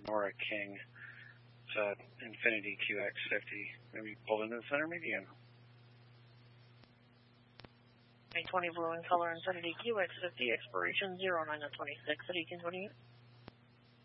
Nora King. It's Infiniti QX50. Maybe pulled into the center median. 20 blue in color Infiniti QX50, expiration 09 of 26. City continue.